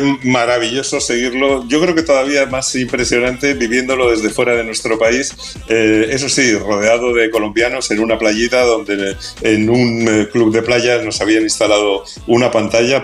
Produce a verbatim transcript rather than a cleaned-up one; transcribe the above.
maravilloso seguirlo. Yo creo que todavía más impresionante viviéndolo desde fuera de nuestro país. Eh, eso sí, rodeado de colombianos en una playita donde en un club de playa nos habían instalado una pantalla